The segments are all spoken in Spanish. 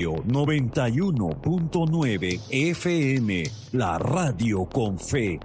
Stereo 91.9 FM, la radio con fe.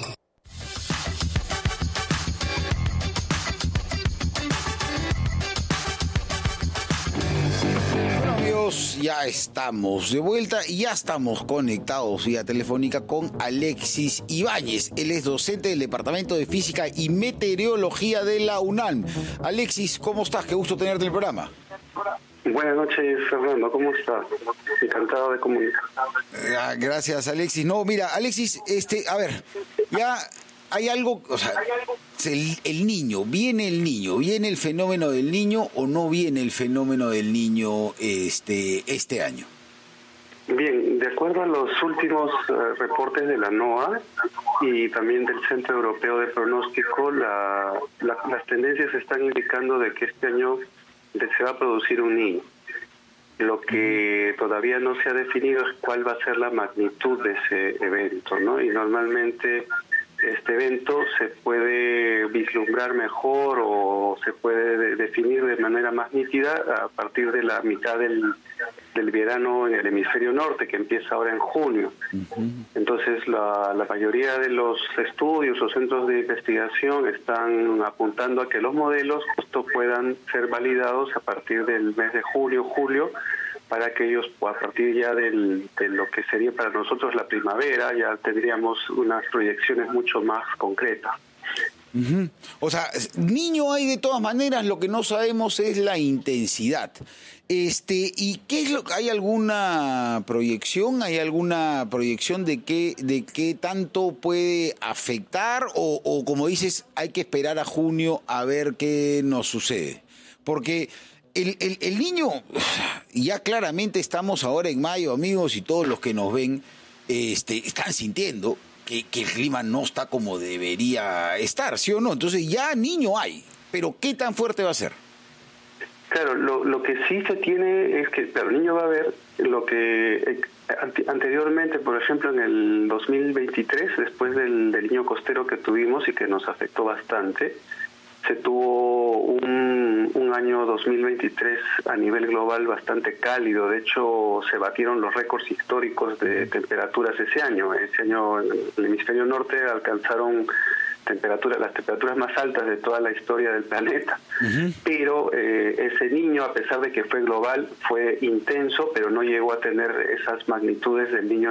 Ya estamos de vuelta y ya estamos conectados vía telefónica con Alexis Ibáñez. Él es docente del Departamento de Física y Meteorología de la UNAM. Alexis, ¿cómo estás? Qué gusto tenerte en el programa. Buenas noches, Fernando. ¿Cómo estás? Encantado de comunicar. Gracias, Alexis. No, mira, Alexis, a ver, ya hay algo, o sea, el niño, ¿viene el fenómeno del niño o no viene el fenómeno del niño este año? Bien, de acuerdo a los últimos reportes de la NOAA y también del Centro Europeo de Pronóstico, las tendencias están indicando de que este año se va a producir un niño. Lo que todavía no se ha definido es cuál va a ser la magnitud de ese evento, ¿no? Y normalmente este evento se puede vislumbrar mejor o se puede definir de manera más nítida a partir de la mitad del verano en el hemisferio norte, que empieza ahora en junio. Entonces la mayoría de los estudios o centros de investigación están apuntando a que los modelos justo puedan ser validados a partir del mes de julio, para que ellos, a partir ya de lo que sería para nosotros la primavera, ya tendríamos unas proyecciones mucho más concretas. O sea, niño hay de todas maneras, lo que no sabemos es la intensidad. ¿Y qué es lo que hay alguna proyección? ¿Hay alguna proyección de qué tanto puede afectar? O como dices, hay que esperar a junio a ver qué nos sucede. Porque el niño, ya claramente estamos ahora en mayo, amigos, y todos los que nos ven están sintiendo que el clima no está como debería estar, ¿sí o no? Entonces ya niño hay, pero ¿qué tan fuerte va a ser? Claro, lo que sí se tiene es que el niño va a ver lo que anteriormente, por ejemplo, en el 2023, después del niño costero que tuvimos y que nos afectó bastante, se tuvo un año 2023 a nivel global bastante cálido. De hecho, se batieron los récords históricos de temperaturas ese año. Ese año en el hemisferio norte alcanzaron las temperaturas más altas de toda la historia del planeta. Pero ese niño, a pesar de que fue global, fue intenso, pero no llegó a tener esas magnitudes del niño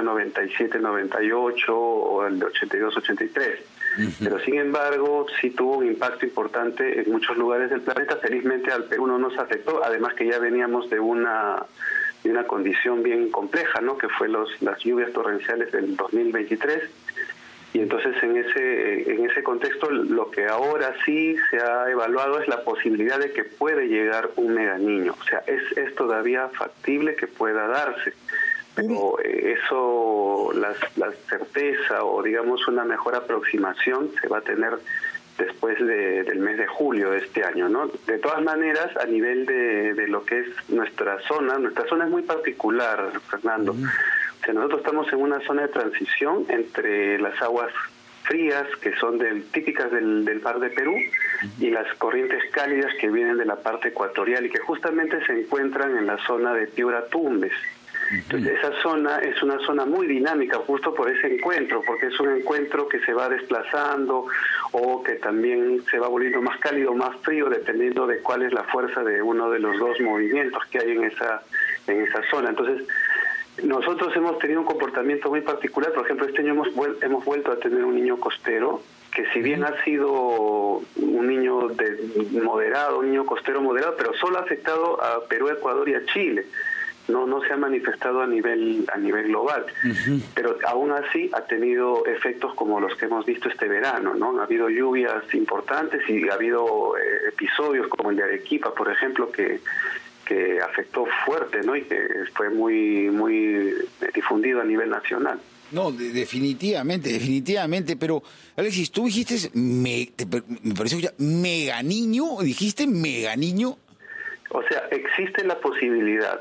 97-98 o el de 82-83. Pero sin embargo sí tuvo un impacto importante en muchos lugares del planeta. Felizmente al Perú no nos afectó, además que ya veníamos de una condición bien compleja, ¿no? Que fue las lluvias torrenciales del 2023. Y entonces en ese contexto lo que ahora sí se ha evaluado es la posibilidad de que puede llegar un meganiño. O sea, es todavía factible que pueda darse. Pero eso, la certeza o digamos una mejor aproximación se va a tener después del mes de julio de este año, ¿no? De todas maneras, a nivel de lo que es nuestra zona es muy particular, Fernando. O sea, nosotros estamos en una zona de transición entre las aguas frías que son típicas del mar de Perú y las corrientes cálidas que vienen de la parte ecuatorial y que justamente se encuentran en la zona de Piura Tumbes. Entonces, esa zona es una zona muy dinámica justo por ese encuentro, porque es un encuentro que se va desplazando o que también se va volviendo más cálido o más frío dependiendo de cuál es la fuerza de uno de los dos movimientos que hay en esa zona. Entonces, nosotros hemos tenido un comportamiento muy particular. Por ejemplo, este año hemos vuelto a tener un niño costero que si bien ha sido un niño moderado, un niño costero moderado, pero solo ha afectado a Perú, Ecuador y a Chile. No se ha manifestado a nivel global, pero aún así ha tenido efectos como los que hemos visto este verano, ¿no? Ha habido lluvias importantes y ha habido episodios como el de Arequipa, por ejemplo, que afectó fuerte, ¿no? Y que fue muy difundido a nivel nacional. No, definitivamente, pero Alexis, tú dijiste, me pareció ya, meganiño, dijiste meganiño. O sea, existe la posibilidad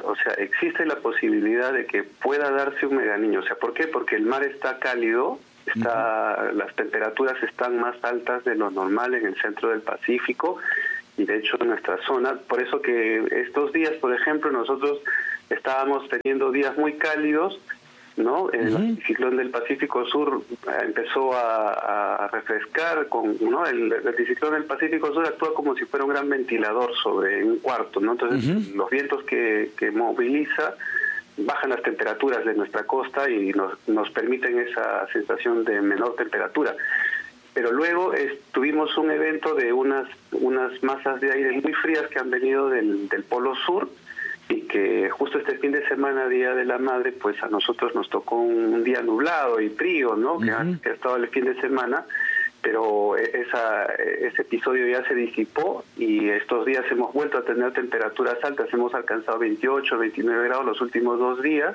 de que pueda darse un meganiño. O sea, ¿por qué? Porque el mar está cálido, las temperaturas están más altas de lo normal en el centro del Pacífico y de hecho en nuestra zona. Por eso que estos días, por ejemplo, nosotros estábamos teniendo días muy cálidos, ¿no? El anticiclón del Pacífico Sur empezó a refrescar, ¿no? El anticiclón del Pacífico Sur actúa como si fuera un gran ventilador sobre un cuarto, ¿no? Entonces los vientos que moviliza bajan las temperaturas de nuestra costa y nos permiten esa sensación de menor temperatura. Pero luego tuvimos un evento de unas masas de aire muy frías que han venido del Polo Sur, y que justo este fin de semana, Día de la Madre, pues a nosotros nos tocó un día nublado y frío, ¿no? Que ha estado el fin de semana, pero ese episodio ya se disipó y estos días hemos vuelto a tener temperaturas altas. Hemos alcanzado 28, 29 grados los últimos 2 días,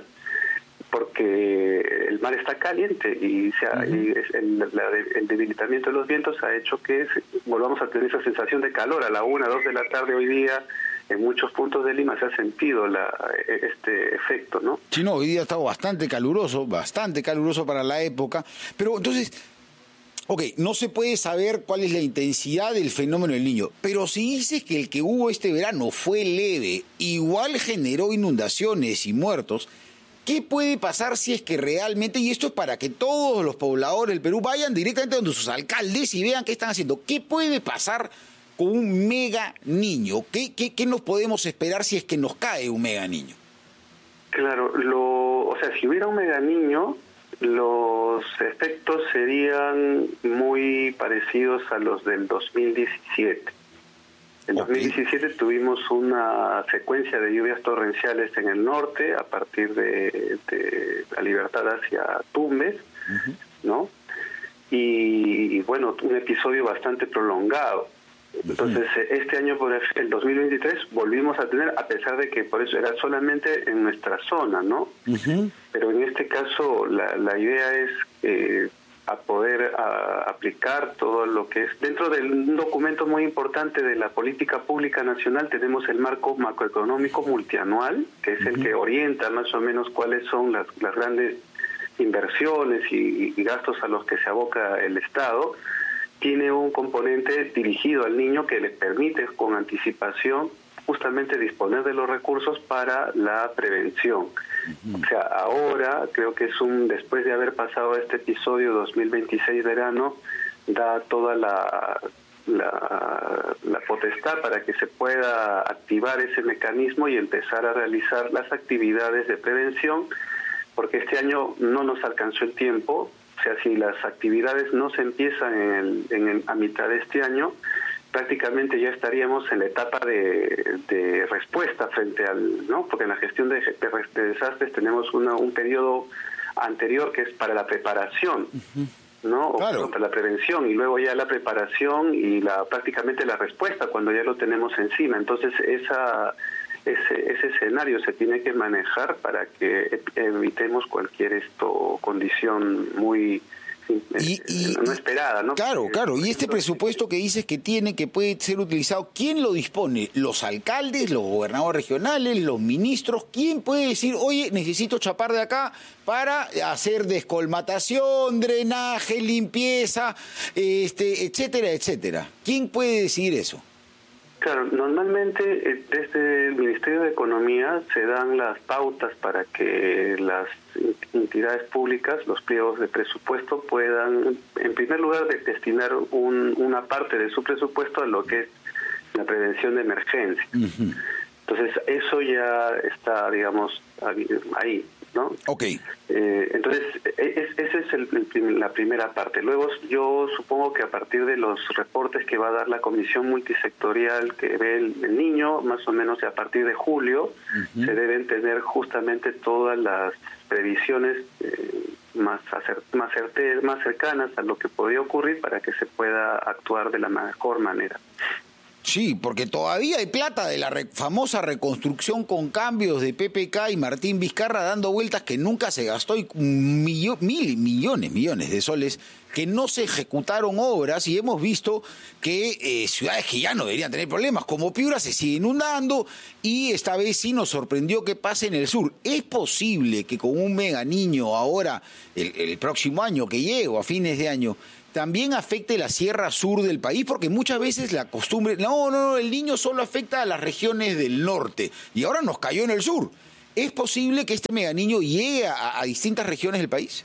porque el mar está caliente y el debilitamiento de los vientos ha hecho que volvamos a tener esa sensación de calor. A la 1, 2 de la tarde hoy día, en muchos puntos de Lima se ha sentido este efecto, ¿no? Sí, no, hoy día ha estado bastante caluroso para la época. Pero entonces, no se puede saber cuál es la intensidad del fenómeno del Niño, pero si dices que el que hubo este verano fue leve, igual generó inundaciones y muertos, ¿qué puede pasar si es que realmente, y esto es para que todos los pobladores del Perú vayan directamente donde sus alcaldes y vean qué están haciendo, qué puede pasar con un mega niño? ¿Qué nos podemos esperar si es que nos cae un mega niño? Claro, si hubiera un mega niño, los efectos serían muy parecidos a los del 2017. En 2017 tuvimos una secuencia de lluvias torrenciales en el norte, a partir de La Libertad hacia Tumbes, ¿no? Y bueno, un episodio bastante prolongado. Entonces, este año, por el 2023, volvimos a tener, a pesar de que por eso era solamente en nuestra zona, ¿no? Pero en este caso, la idea es a poder aplicar todo lo que es. Dentro de un documento muy importante de la política pública nacional tenemos el marco macroeconómico multianual, que es el que orienta más o menos cuáles son las grandes inversiones y gastos a los que se aboca el Estado. Tiene un componente dirigido al niño que le permite con anticipación justamente disponer de los recursos para la prevención. O sea, ahora creo que después de haber pasado este episodio 2026 verano, da toda la potestad para que se pueda activar ese mecanismo y empezar a realizar las actividades de prevención, porque este año no nos alcanzó el tiempo. O sea, si las actividades no se empiezan a mitad de este año, prácticamente ya estaríamos en la etapa de respuesta frente ¿no? Porque en la gestión de desastres tenemos un periodo anterior que es para la preparación, ¿no? Claro. Para la prevención, y luego ya la preparación y prácticamente la respuesta cuando ya lo tenemos encima. Entonces ese escenario se tiene que manejar para que evitemos cualquier condición muy no esperada, ¿no? Claro. Y este presupuesto que dices que puede ser utilizado, ¿quién lo dispone? ¿Los alcaldes, los gobernadores regionales, los ministros? ¿Quién puede decir, oye, necesito chapar de acá para hacer descolmatación, drenaje, limpieza, etcétera, etcétera? ¿Quién puede decidir eso? Claro, normalmente desde el Ministerio de Economía se dan las pautas para que las entidades públicas, los pliegos de presupuesto, puedan, en primer lugar, destinar una parte de su presupuesto a lo que es la prevención de emergencia. Entonces, eso ya está, digamos, ahí, ¿no? Entonces, esa es la primera parte. Luego, yo supongo que a partir de los reportes que va a dar la Comisión Multisectorial que ve el niño, más o menos a partir de julio, se deben tener justamente todas las previsiones más cercanas a lo que podría ocurrir para que se pueda actuar de la mejor manera. Sí, porque todavía hay plata de la famosa reconstrucción con cambios de PPK y Martín Vizcarra dando vueltas que nunca se gastó, y millones de soles que no se ejecutaron obras, y hemos visto que ciudades que ya no deberían tener problemas, como Piura, se sigue inundando, y esta vez sí nos sorprendió que pase en el sur. ¿Es posible que con un mega niño ahora, el próximo año que llegue, o a fines de año, también afecte la sierra sur del país? Porque muchas veces la costumbre, no, el niño solo afecta a las regiones del norte, y ahora nos cayó en el sur. ¿Es posible que este Meganiño llegue a distintas regiones del país?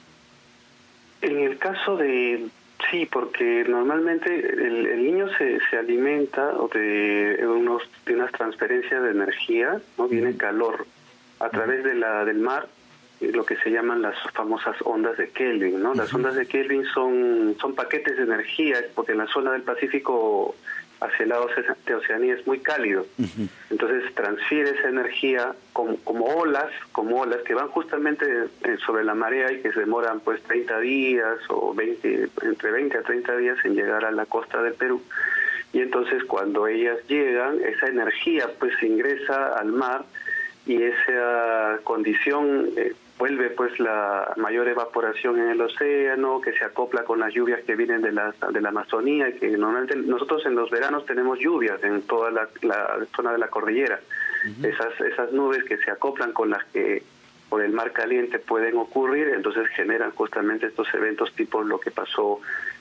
En el caso de... Sí, porque normalmente el niño se alimenta de unas transferencias de energía, ¿no? Viene calor a través del mar, lo que se llaman las famosas ondas de Kelvin, ¿no? Las ondas de Kelvin son paquetes de energía, porque en la zona del Pacífico hacia el lado de Oceanía es muy cálido. Entonces transfiere esa energía como olas que van justamente sobre la marea y que se demoran pues 30 días o entre 20 a 30 días en llegar a la costa del Perú. Y entonces cuando ellas llegan, esa energía pues ingresa al mar y esa condición vuelve pues la mayor evaporación en el océano, que se acopla con las lluvias que vienen de la Amazonía, y que normalmente nosotros en los veranos tenemos lluvias en toda la zona de la cordillera. Esas nubes que se acoplan con las que por el mar caliente pueden ocurrir, entonces generan justamente estos eventos tipo lo que pasó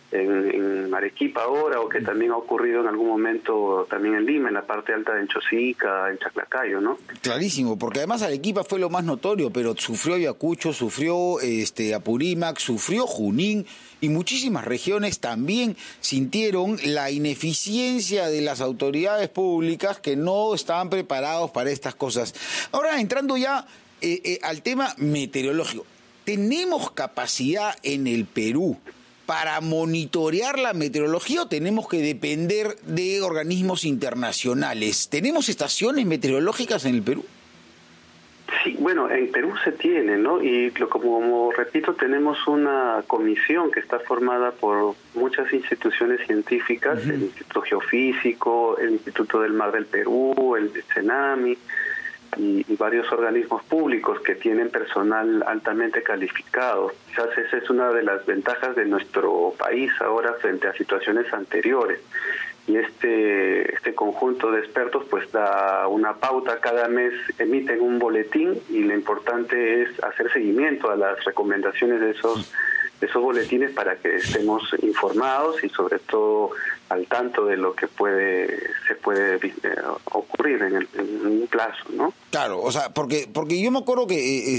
en Arequipa ahora, o que también ha ocurrido en algún momento también en Lima, en la parte alta de Chosica, en Chaclacayo, ¿no? Clarísimo, porque además Arequipa fue lo más notorio, pero sufrió Ayacucho, sufrió Apurímac, sufrió Junín, y muchísimas regiones también sintieron la ineficiencia de las autoridades públicas que no estaban preparados para estas cosas. Ahora, entrando ya al tema meteorológico, ¿tenemos capacidad en el Perú para monitorear la meteorología o tenemos que depender de organismos internacionales? ¿Tenemos estaciones meteorológicas en el Perú? Sí, bueno, en Perú se tiene, ¿no? Y como repito, tenemos una comisión que está formada por muchas instituciones científicas, el Instituto Geofísico, el Instituto del Mar del Perú, el CENAMI, y varios organismos públicos que tienen personal altamente calificado. Quizás esa es una de las ventajas de nuestro país ahora frente a situaciones anteriores. Y este conjunto de expertos pues da una pauta, cada mes emiten un boletín y lo importante es hacer seguimiento a las recomendaciones de esos boletines para que estemos informados y sobre todo al tanto de lo que se puede ocurrir en un plazo, ¿no? Claro, o sea, porque yo me acuerdo que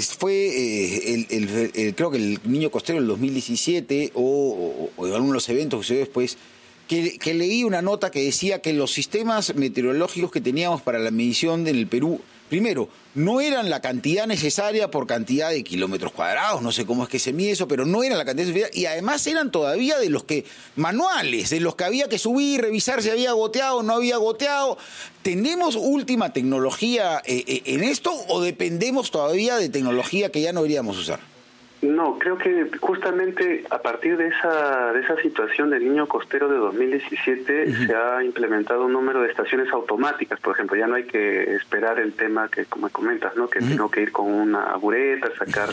fue creo que el Niño Costero del 2017 o en algunos de los eventos que se dio después, que leí una nota que decía que los sistemas meteorológicos que teníamos para la medición en el Perú, primero, no eran la cantidad necesaria por cantidad de kilómetros cuadrados, no sé cómo es que se mide eso, pero no eran la cantidad necesaria, y además eran todavía de los que manuales, de los que había que subir, revisar si había goteado o no había goteado. ¿Tenemos última tecnología en esto o dependemos todavía de tecnología que ya no deberíamos usar? No, creo que justamente a partir de esa situación del Niño Costero de 2017 se ha implementado un número de estaciones automáticas. Por ejemplo, ya no hay que esperar el tema que, como comentas, ¿no? Que tengo que ir con una bureta, sacar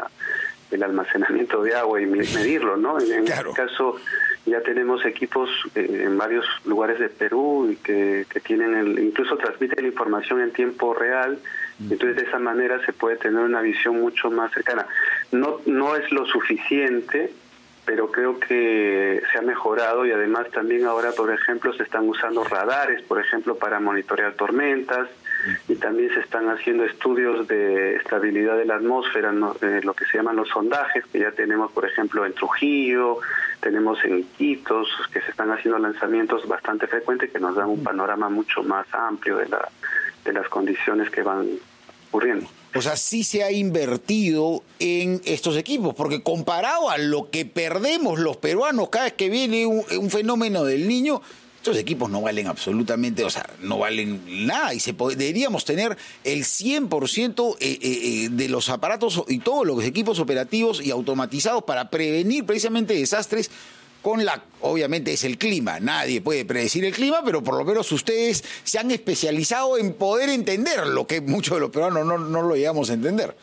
el almacenamiento de agua y medirlo, ¿no? En Claro. este caso ya tenemos equipos en varios lugares de Perú y que tienen incluso transmiten la información en tiempo real. Entonces de esa manera se puede tener una visión mucho más cercana. No es lo suficiente, pero creo que se ha mejorado y además también ahora, por ejemplo, se están usando radares, por ejemplo, para monitorear tormentas, y también se están haciendo estudios de estabilidad de la atmósfera, ¿no? Lo que se llaman los sondajes, que ya tenemos, por ejemplo, en Trujillo, tenemos en Iquitos, que se están haciendo lanzamientos bastante frecuentes que nos dan un panorama mucho más amplio de las condiciones que van ocurriendo. O sea, sí se ha invertido en estos equipos, porque comparado a lo que perdemos los peruanos cada vez que viene un fenómeno del Niño, estos equipos no valen absolutamente, o sea, no valen nada, y deberíamos tener el 100% de los aparatos y todos los equipos operativos y automatizados para prevenir precisamente desastres. Obviamente es el clima, nadie puede predecir el clima, pero por lo menos ustedes se han especializado en poder entender lo que muchos de los peruanos no lo llegamos a entender.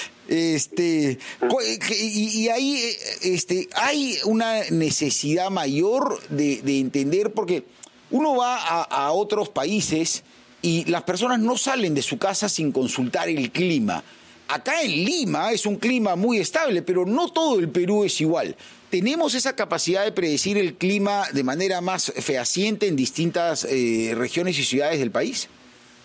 Y ahí hay una necesidad mayor de entender, porque uno va a otros países y las personas no salen de su casa sin consultar el clima. Acá en Lima es un clima muy estable, pero no todo el Perú es igual. ¿Tenemos esa capacidad de predecir el clima de manera más fehaciente en distintas regiones y ciudades del país?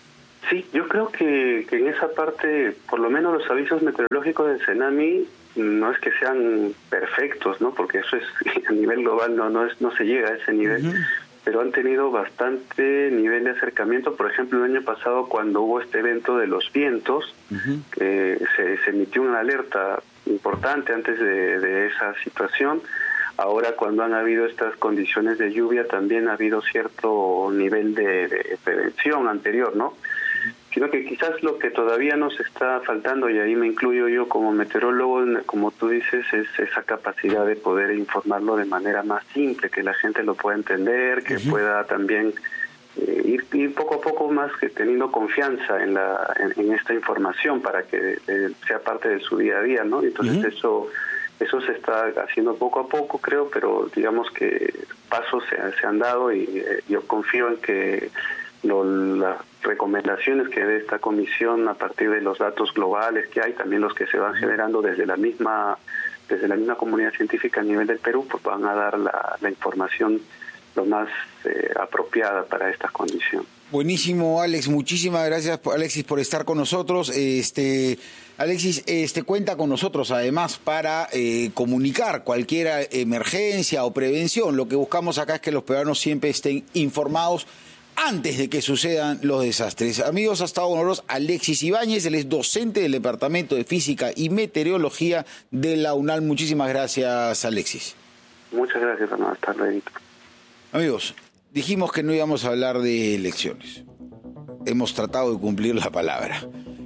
Sí, yo creo que en esa parte, por lo menos los avisos meteorológicos del Senami, no es que sean perfectos, ¿no? Porque eso es a nivel global no se llega a ese nivel. Uh-huh. Pero han tenido bastante nivel de acercamiento. Por ejemplo, el año pasado, cuando hubo este evento de los vientos, uh-huh, se emitió una alerta importante antes de esa situación. Ahora, cuando han habido estas condiciones de lluvia, también ha habido cierto nivel de prevención anterior, ¿no? Sino que quizás lo que todavía nos está faltando, y ahí me incluyo yo como meteorólogo, como tú dices, es esa capacidad de poder informarlo de manera más simple, que la gente lo pueda entender, que uh-huh, pueda también ir poco a poco más que teniendo confianza en esta información para que sea parte de su día a día, ¿no? Entonces uh-huh, eso se está haciendo poco a poco, creo, pero digamos que pasos se han dado y yo confío en que las recomendaciones que dé esta comisión a partir de los datos globales que hay, también los que se van generando desde la misma comunidad científica a nivel del Perú, pues van a dar la información lo más apropiada para esta condición. Buenísimo, Alex. Muchísimas gracias, Alexis, por estar con nosotros. Alexis, cuenta con nosotros además para comunicar cualquier emergencia o prevención. Lo que buscamos acá es que los peruanos siempre estén informados antes de que sucedan los desastres. Amigos, ha estado con nosotros Alexis Ibáñez, él es docente del Departamento de Física y Meteorología de la UNAL. Muchísimas gracias, Alexis. Muchas gracias, Fernando. Hasta luego. Amigos, dijimos que no íbamos a hablar de elecciones. Hemos tratado de cumplir la palabra.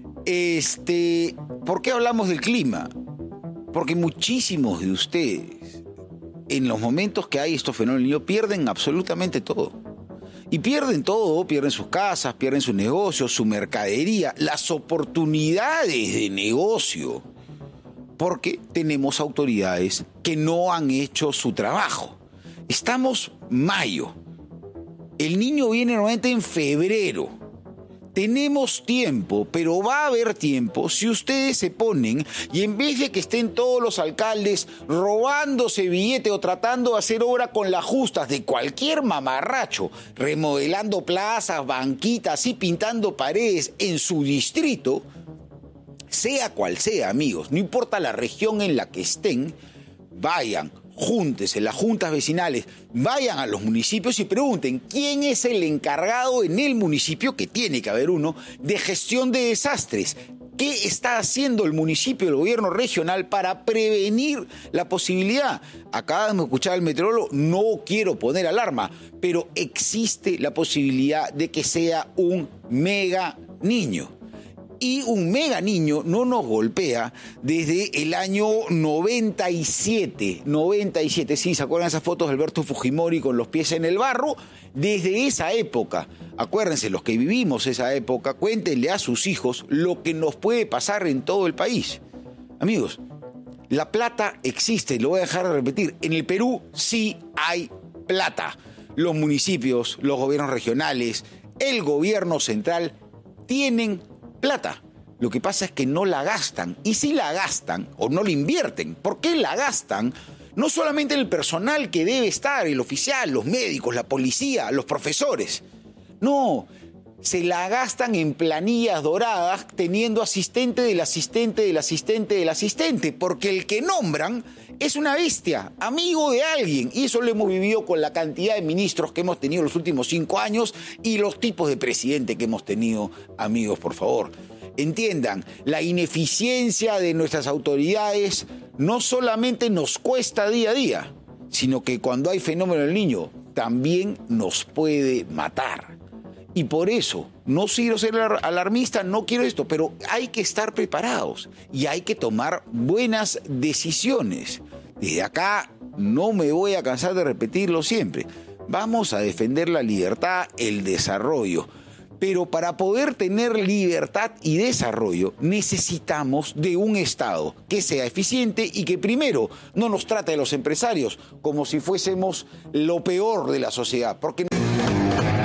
¿Por qué hablamos del clima? Porque muchísimos de ustedes, en los momentos que hay estos fenómenos del Niño, pierden absolutamente todo. Y pierden todo, pierden sus casas, pierden sus negocios, su mercadería, las oportunidades de negocio, porque tenemos autoridades que no han hecho su trabajo. Estamos mayo, el Niño viene normalmente en febrero. Tenemos tiempo, pero va a haber tiempo si ustedes se ponen y en vez de que estén todos los alcaldes robándose billete o tratando de hacer obra con las justas de cualquier mamarracho, remodelando plazas, banquitas y pintando paredes en su distrito, sea cual sea, amigos, no importa la región en la que estén, vayan, júntense, las juntas vecinales, vayan a los municipios y pregunten quién es el encargado en el municipio, que tiene que haber uno, de gestión de desastres. ¿Qué está haciendo el municipio, el gobierno regional para prevenir la posibilidad? Acabamos de escuchar al meteorólogo, no quiero poner alarma, pero existe la posibilidad de que sea un mega niño. Y un mega niño no nos golpea desde el año 97. 97, sí, ¿se acuerdan esas fotos de Alberto Fujimori con los pies en el barro? Desde esa época, acuérdense, los que vivimos esa época, cuéntenle a sus hijos lo que nos puede pasar en todo el país. Amigos, la plata existe, lo voy a dejar de repetir. En el Perú sí hay plata. Los municipios, los gobiernos regionales, el gobierno central tienen plata. Lo que pasa es que no la gastan. Y si la gastan o no la invierten, ¿por qué la gastan? No solamente en el personal que debe estar, el oficial, los médicos, la policía, los profesores. No, se la gastan en planillas doradas teniendo asistente del asistente del asistente del asistente, porque el que nombran es una bestia, amigo de alguien. Y eso lo hemos vivido con la cantidad de ministros que hemos tenido los últimos 5 años y los tipos de presidente que hemos tenido, amigos, por favor. Entiendan, la ineficiencia de nuestras autoridades no solamente nos cuesta día a día, sino que cuando hay fenómeno del Niño también nos puede matar. Y por eso, no quiero ser alarmista, no quiero esto, pero hay que estar preparados y hay que tomar buenas decisiones. Desde acá no me voy a cansar de repetirlo siempre. Vamos a defender la libertad, el desarrollo. Pero para poder tener libertad y desarrollo necesitamos de un Estado que sea eficiente y que primero no nos trate a los empresarios como si fuésemos lo peor de la sociedad. Porque